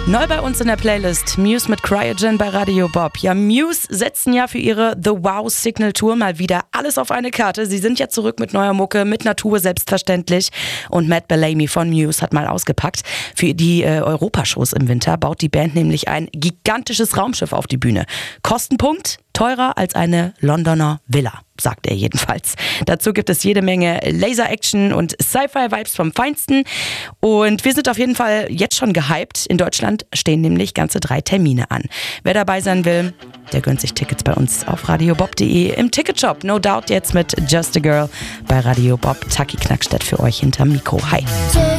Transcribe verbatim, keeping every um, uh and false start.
Neu bei uns in der Playlist, Muse mit Cryogen bei Radio Bob. Ja, Muse setzen ja für ihre The Wow Signal Tour mal wieder alles auf eine Karte. Sie sind ja zurück mit neuer Mucke, mit Natur selbstverständlich. Und Matt Bellamy von Muse hat mal ausgepackt. Für die äh, Europashows im Winter baut die Band nämlich ein gigantisches Raumschiff auf die Bühne. Kostenpunkt? Teurer als eine Londoner Villa, sagt er jedenfalls. Dazu gibt es jede Menge Laser-Action und Sci-Fi-Vibes vom Feinsten. Und wir sind auf jeden Fall jetzt schon gehypt. In Deutschland stehen nämlich ganze drei Termine an. Wer dabei sein will, der gönnt sich Tickets bei uns auf radiobob punkt de im Ticketshop. No Doubt jetzt mit Just a Girl bei Radio Bob. Taki Knackstedt für euch hinterm Mikro. Hi.